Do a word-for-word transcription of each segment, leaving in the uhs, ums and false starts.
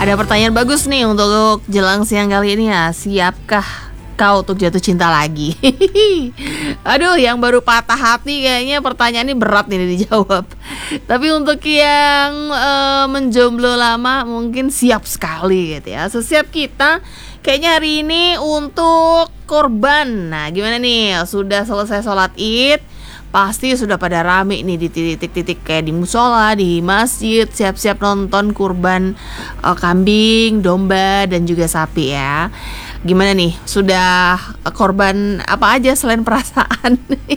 Ada pertanyaan bagus nih untuk jelang siang kali ini ya. Siapkah kau untuk jatuh cinta lagi? Aduh, yang baru patah hati kayaknya pertanyaan ini berat nih dijawab. Tapi untuk yang uh, menjomblo lama mungkin siap sekali gitu ya. Sesiap kita kayaknya hari ini untuk korban. Nah, gimana nih? Sudah selesai sholat Id, pasti sudah pada rame nih di titik-titik kayak di musola, di masjid, siap-siap nonton kurban uh, kambing, domba, dan juga sapi ya. Gimana nih? Sudah korban apa aja selain perasaan?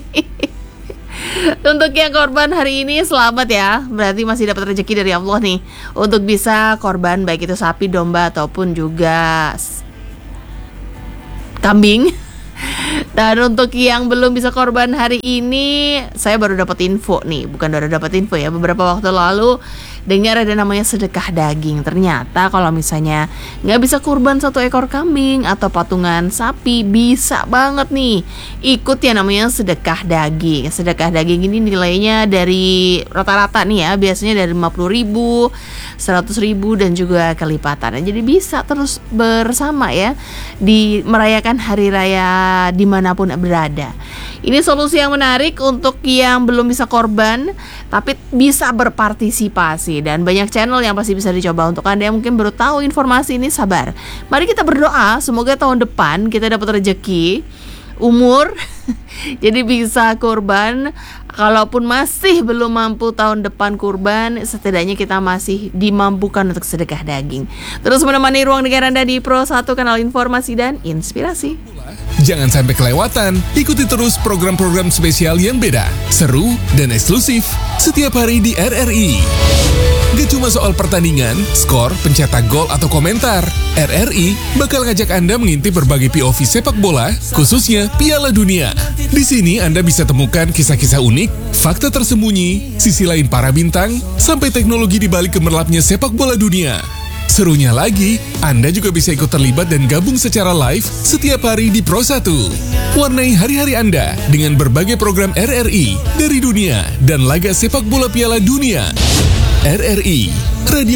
Untuk yang korban hari ini selamat ya. Berarti masih dapat rezeki dari Allah nih untuk bisa korban baik itu sapi, domba ataupun juga kambing. Dan untuk yang belum bisa korban hari ini, saya baru dapat info nih, bukan baru dapat info ya, beberapa waktu lalu dengar ada namanya sedekah daging. Ternyata kalau misalnya nggak bisa kurban satu ekor kambing atau patungan sapi, bisa banget nih ikut yang namanya sedekah daging. Sedekah daging ini nilainya dari rata-rata nih ya, biasanya dari lima puluh ribu, seratus ribu dan juga kelipatan. Jadi bisa terus bersama ya di merayakan hari raya dimanapun berada. Ini solusi yang menarik untuk yang belum bisa korban tapi bisa berpartisipasi, dan banyak channel yang pasti bisa dicoba. Untuk Anda yang mungkin baru tahu informasi ini, sabar. Mari kita berdoa semoga tahun depan kita dapat rezeki umur jadi bisa kurban. Kalaupun masih belum mampu tahun depan kurban, setidaknya kita masih dimampukan untuk sedekah daging. Terus menemani ruang dengar Anda di Pro satu, kanal informasi dan inspirasi. Jangan sampai kelewatan, ikuti terus program-program spesial yang beda, seru dan eksklusif setiap hari di R R I. Gak cuma soal pertandingan, skor, pencetak gol atau komentar, R R I bakal ngajak Anda mengintip berbagai P O V sepak bola, khususnya Piala Dunia. Di sini Anda bisa temukan kisah-kisah unik, fakta tersembunyi, sisi lain para bintang, sampai teknologi di balik gemerlapnya sepak bola dunia. Serunya lagi, Anda juga bisa ikut terlibat dan gabung secara live setiap hari di Pro satu. Warnai hari-hari Anda dengan berbagai program R R I dari dunia dan laga sepak bola Piala Dunia. R R I, Radio